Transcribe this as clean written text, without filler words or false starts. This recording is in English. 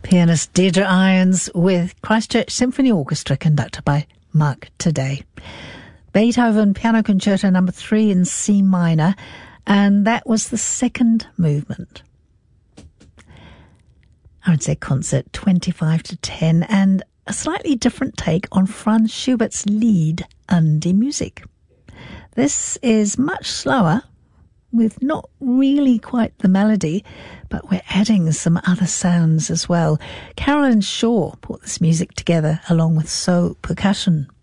Pianist Deirdre Irons with Christchurch Symphony Orchestra, conducted by Mark Today. Beethoven Piano Concerto No. 3 in C minor, and that was the second movement. RNZ Concert 25 to 10, and a slightly different take on Franz Schubert's Lied an die Musik. This is much slower, with not really quite the melody, but we're adding some other sounds as well. Carolyn Shaw put this music together along with So Percussion.